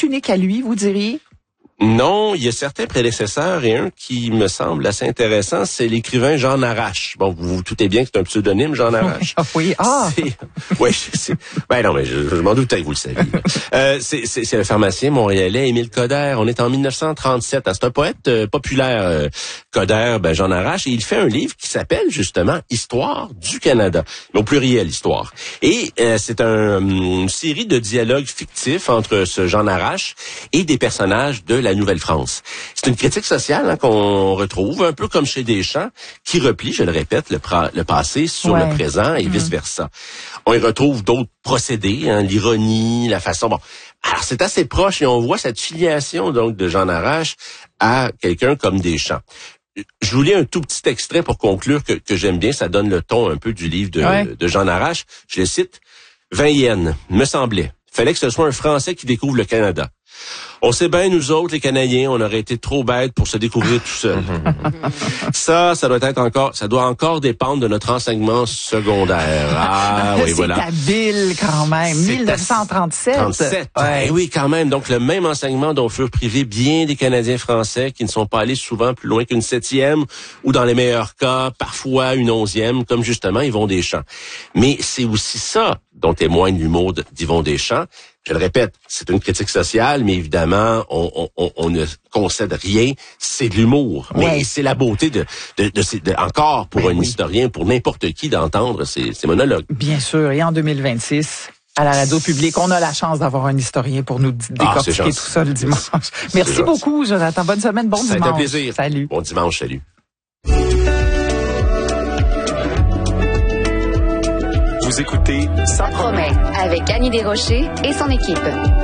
unique à lui, vous diriez? Non, il y a certains prédécesseurs et un qui me semble assez intéressant, c'est l'écrivain Jean Arrache. Bon, vous vous doutez bien que c'est un pseudonyme, Jean Arrache. Oui, Oui, ben non, mais je m'en doutais que vous le saviez. C'est le pharmacien montréalais Émile Coderre. On est en 1937. C'est un poète populaire, Coderre, Jean Arrache, et il fait un livre qui s'appelle justement Histoire du Canada. Mais au pluriel, Histoire. Et c'est une série de dialogues fictifs entre ce Jean Arrache et des personnages de la Nouvelle-France. C'est une critique sociale qu'on retrouve, un peu comme chez Deschamps, qui replie, je le répète, le passé sur le présent et vice-versa. On y retrouve d'autres procédés, l'ironie, la façon... Bon, alors c'est assez proche et on voit cette filiation donc de Jean Arrache à quelqu'un comme Deschamps. Je vous lis un tout petit extrait pour conclure que j'aime bien, ça donne le ton un peu du livre de Jean Arrache. Je le cite. « 20 yens, me semblait. Fallait que ce soit un Français qui découvre le Canada. On sait bien, nous autres, les Canadiens, on aurait été trop bêtes pour se découvrir tout seul. Ça doit encore dépendre de notre enseignement secondaire. Ah, oui, voilà. C'est habile, quand même. 1937. 37. Ouais. Oui, quand même. Donc, le même enseignement dont furent privés bien des Canadiens français qui ne sont pas allés souvent plus loin qu'une 7e ou, dans les meilleurs cas, parfois une 11e, comme justement Yvon Deschamps. Mais c'est aussi ça dont témoigne l'humour d'Yvon Deschamps. Je le répète, c'est une critique sociale, mais évidemment, on ne concède rien. C'est de l'humour. Mais c'est la beauté de encore pour un historien, pour n'importe qui, d'entendre ces monologues. Bien sûr. Et en 2026, à la radio publique, on a la chance d'avoir un historien pour nous décortiquer tout ça le dimanche. Merci beaucoup, Jonathan. Bonne semaine, bon dimanche. Ça a été un plaisir. Salut. Bon dimanche, salut. Vous écoutez Ça promet avec Annie Desrochers et son équipe.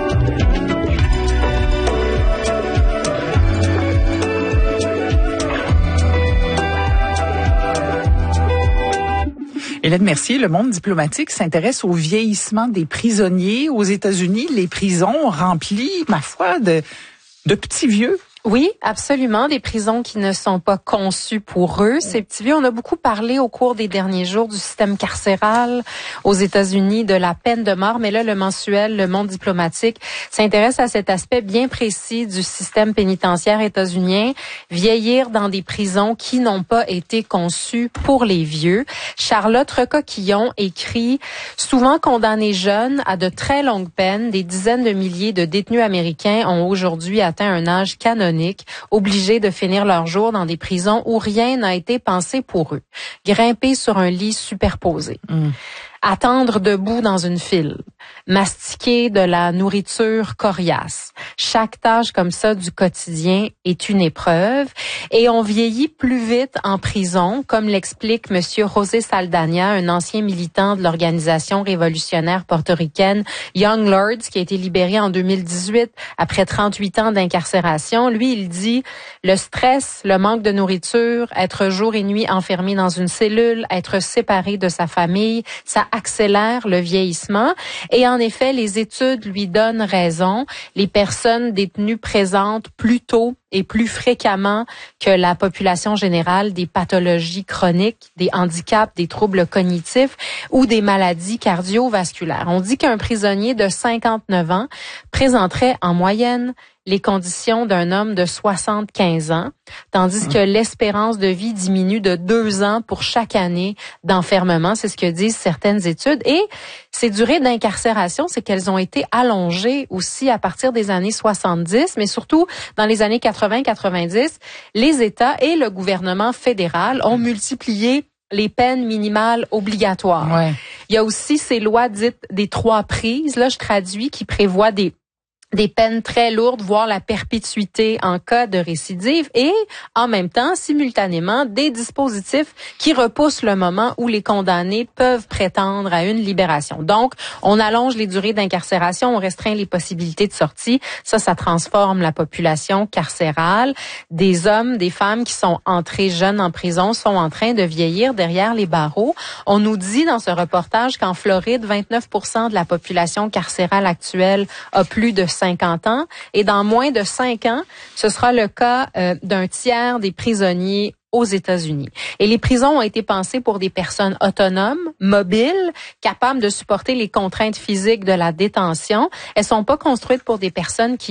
Hélène Mercier, le monde diplomatique s'intéresse au vieillissement des prisonniers. Aux États-Unis, les prisons remplies, ma foi, de petits vieux. Oui, absolument. Des prisons qui ne sont pas conçues pour eux. Ces petits vieux, on a beaucoup parlé au cours des derniers jours du système carcéral aux États-Unis, de la peine de mort. Mais là, le mensuel, le monde diplomatique, s'intéresse à cet aspect bien précis du système pénitentiaire états-unien. Vieillir dans des prisons qui n'ont pas été conçues pour les vieux. Charlotte Recoquillon écrit « Souvent condamnés jeunes à de très longues peines, des dizaines de milliers de détenus américains ont aujourd'hui atteint un âge canonique, obligés de finir leur jour dans des prisons où rien n'a été pensé pour eux. Grimper sur un lit superposé. Attendre debout dans une file, mastiquer de la nourriture coriace. Chaque tâche comme ça du quotidien est une épreuve et on vieillit plus vite en prison, comme l'explique Monsieur José Saldana, un ancien militant de l'organisation révolutionnaire portoricaine Young Lords, qui a été libéré en 2018 après 38 ans d'incarcération. Lui, il dit le stress, le manque de nourriture, être jour et nuit enfermé dans une cellule, être séparé de sa famille, ça accélère le vieillissement. Et en effet, les études lui donnent raison. Les personnes détenues présentent plus tôt et plus fréquemment que la population générale des pathologies chroniques, des handicaps, des troubles cognitifs ou des maladies cardiovasculaires. On dit qu'un prisonnier de 59 ans présenterait en moyenne les conditions d'un homme de 75 ans, tandis que l'espérance de vie diminue de 2 ans pour chaque année d'enfermement. C'est ce que disent certaines études. Et ces durées d'incarcération, c'est qu'elles ont été allongées aussi à partir des années 70, mais surtout dans les années 80-90, les États et le gouvernement fédéral ont multiplié les peines minimales obligatoires. Ouais. Il y a aussi ces lois dites des 3 prises, là je traduis, qui prévoient des peines très lourdes, voire la perpétuité en cas de récidive et, en même temps, simultanément, des dispositifs qui repoussent le moment où les condamnés peuvent prétendre à une libération. Donc, on allonge les durées d'incarcération, on restreint les possibilités de sortie. Ça transforme la population carcérale. Des hommes, des femmes qui sont entrés jeunes en prison sont en train de vieillir derrière les barreaux. On nous dit dans ce reportage qu'en Floride, 29% de la population carcérale actuelle a plus de 50 ans et dans moins de 5 ans, ce sera le cas d'un tiers des prisonniers aux États-Unis. Et les prisons ont été pensées pour des personnes autonomes, mobiles, capables de supporter les contraintes physiques de la détention. Elles sont pas construites pour des personnes qui